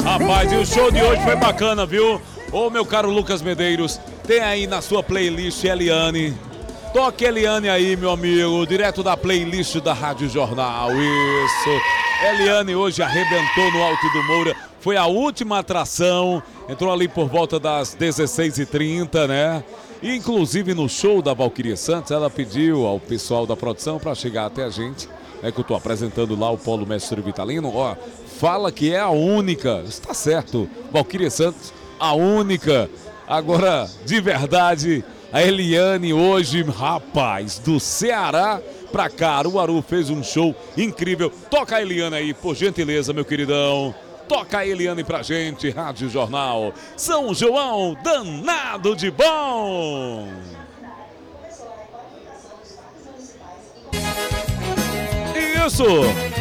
Rapaz, e o show de hoje foi bacana, viu? Ô, meu caro Lucas Medeiros, tem aí na sua playlist Eliane. Toque Eliane aí, meu amigo, direto da playlist da Rádio Jornal. Isso. Eliane hoje arrebentou no Alto do Moura. Foi a última atração. Entrou ali por volta das 16h30, né? E, inclusive, no show da Valquíria Santos, ela pediu ao pessoal da produção para chegar até a gente. É que eu tô apresentando lá o Polo Mestre Vitalino. Ó, fala que é a única. Está certo. Valquíria Santos, a única. Agora, de verdade, a Eliane hoje, rapaz, do Ceará pra Caruaru, fez um show incrível. Toca a Eliane aí, por gentileza, meu queridão. Toca a Eliane pra gente, Rádio Jornal. São João, danado de bom. Isso!